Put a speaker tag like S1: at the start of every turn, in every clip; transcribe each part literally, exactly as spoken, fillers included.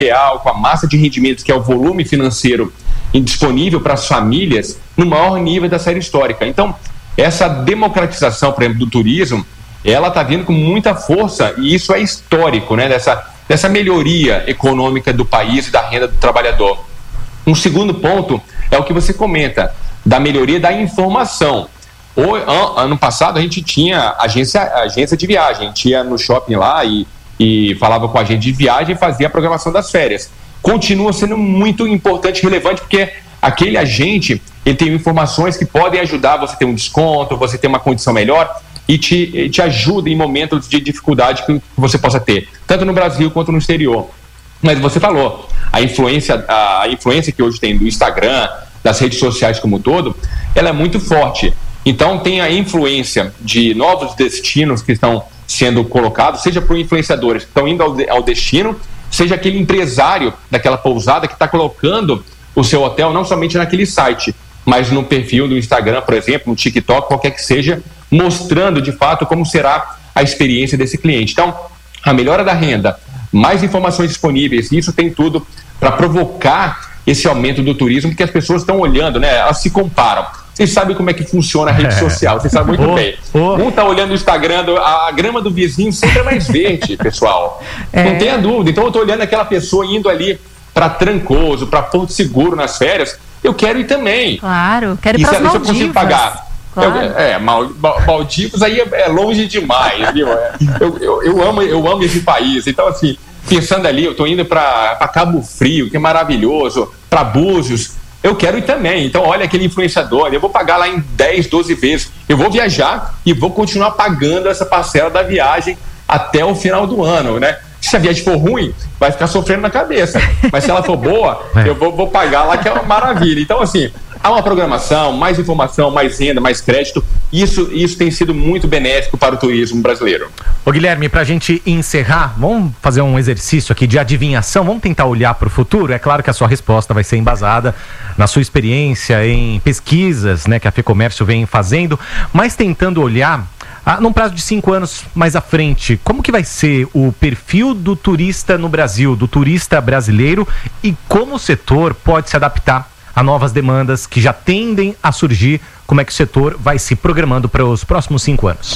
S1: real, com a massa de rendimentos, que é o volume financeiro disponível para as famílias, no maior nível da série histórica. Então, essa democratização, por exemplo, do turismo, ela está vindo com muita força, e isso é histórico, né? Dessa, dessa melhoria econômica do país e da renda do trabalhador. Um segundo ponto é o que você comenta, da melhoria da informação. O, an, ano passado a gente tinha agência, agência de viagem, a gente ia no shopping lá e, e falava com a agente de viagem e fazia a programação das férias. Continua sendo muito importante e relevante, porque aquele agente, ele tem informações que podem ajudar você a ter um desconto, você ter uma condição melhor e te, te ajuda em momentos de dificuldade que você possa ter, tanto no Brasil quanto no exterior. Mas você falou, a influência, a influência que hoje tem do Instagram, das redes sociais como um todo, ela é muito forte. Então tem a influência de novos destinos que estão sendo colocados, seja por influenciadores que estão indo ao, de, ao destino, seja aquele empresário daquela pousada que está colocando o seu hotel não somente naquele site, mas no perfil do Instagram, por exemplo, no TikTok, qualquer que seja, mostrando de fato como será a experiência desse cliente. Então, a melhora da renda, mais informações disponíveis, isso tem tudo para provocar esse aumento do turismo, porque as pessoas estão olhando, né? Elas se comparam. Vocês sabem como é que funciona a rede social, vocês sabem muito oh, bem. Oh. Um está olhando o Instagram, a grama do vizinho sempre é mais verde, pessoal. É. Não tenha dúvida. Então eu estou olhando aquela pessoa indo ali para Trancoso, para Porto Seguro nas férias, eu quero ir também.
S2: Claro, quero ir para as Maldivas.
S1: Se eu consigo pagar. Claro. Eu, é, Maldivas aí é, é longe demais, viu? Eu, eu, eu, amo, eu amo esse país. Então, assim, pensando ali, eu estou indo para Cabo Frio, que é maravilhoso, para Búzios. Eu quero ir também. Então, olha aquele influenciador, eu vou pagar lá em dez, doze vezes. Eu vou viajar e vou continuar pagando essa parcela da viagem até o final do ano, né? Se a viagem for ruim, vai ficar sofrendo na cabeça. Mas se ela for boa, eu vou, vou pagar lá, que é uma maravilha. Então, assim, há uma programação, mais informação, mais renda, mais crédito. Isso, isso tem sido muito benéfico para o turismo brasileiro.
S3: Ô Guilherme, para a gente encerrar, vamos fazer um exercício aqui de adivinhação, vamos tentar olhar para o futuro. É claro que a sua resposta vai ser embasada na sua experiência em pesquisas, né, que a FEComércio vem fazendo, mas tentando olhar ah, num prazo de cinco anos mais à frente, como que vai ser o perfil do turista no Brasil, do turista brasileiro, e como o setor pode se adaptar a novas demandas que já tendem a surgir? Como é que o setor vai se programando para os próximos cinco anos?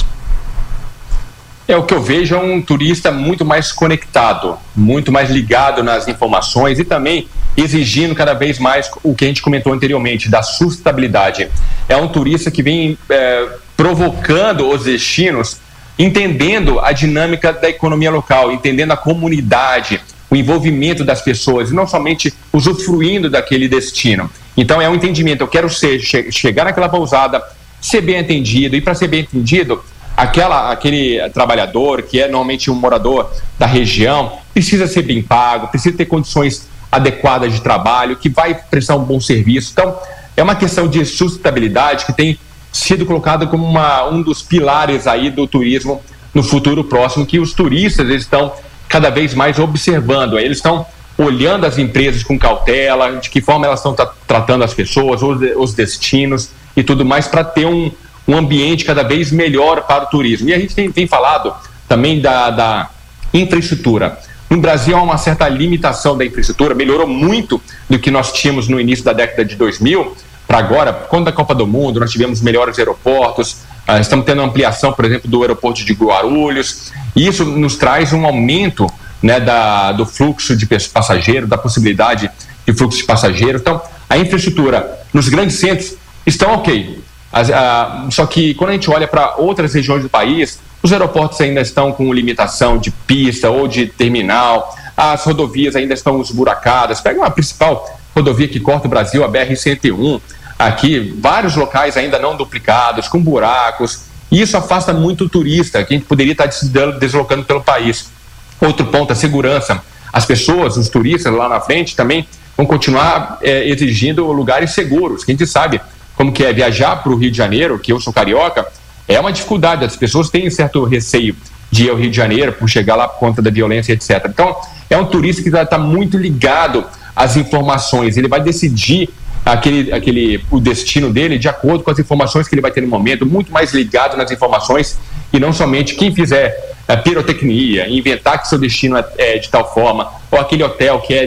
S1: É, o que eu vejo é um turista muito mais conectado, muito mais ligado nas informações e também exigindo cada vez mais o que a gente comentou anteriormente, da sustentabilidade. É um turista que vem é, provocando os destinos, entendendo a dinâmica da economia local, entendendo a comunidade, o envolvimento das pessoas, e não somente usufruindo daquele destino. Então é um entendimento, eu quero ser, che- chegar naquela pousada, ser bem atendido, e para ser bem atendido, aquela, aquele trabalhador que é normalmente um morador da região, precisa ser bem pago, precisa ter condições adequadas de trabalho, que vai prestar um bom serviço. Então é uma questão de sustentabilidade que tem sido colocada como uma, um dos pilares aí do turismo no futuro próximo, que os turistas eles estão cada vez mais observando. Eles estão olhando as empresas com cautela, de que forma elas estão tra- tratando as pessoas, os, os destinos e tudo mais, para ter um, um ambiente cada vez melhor para o turismo. E a gente tem, tem falado também da, da infraestrutura. No Brasil há uma certa limitação da infraestrutura, melhorou muito do que nós tínhamos no início da década de dois mil para agora. Quando da Copa do Mundo nós tivemos melhores aeroportos, uh, estamos tendo ampliação, por exemplo, do aeroporto de Guarulhos, e isso nos traz um aumento, né, da, do fluxo de passageiros, da possibilidade de fluxo de passageiros. Então, a infraestrutura nos grandes centros estão ok. As, uh, só que quando a gente olha para outras regiões do país, os aeroportos ainda estão com limitação de pista ou de terminal, as rodovias ainda estão esburacadas. Pega uma principal rodovia que corta o Brasil, a B R cento e um, aqui, vários locais ainda não duplicados, com buracos, e isso afasta muito o turista, que a gente poderia estar se deslocando pelo país. Outro ponto, a segurança. As pessoas, os turistas lá na frente também vão continuar é, exigindo lugares seguros, que a gente sabe como que é viajar para o Rio de Janeiro, que eu sou carioca, é uma dificuldade, as pessoas têm certo receio de ir ao Rio de Janeiro por chegar lá por conta da violência, etcétera. Então, é um turista que vai estar muito ligado às informações, ele vai decidir aquele, aquele, o destino dele de acordo com as informações que ele vai ter no momento, muito mais ligado nas informações, e não somente quem fizer pirotecnia, inventar que seu destino é, é de tal forma, ou aquele hotel que é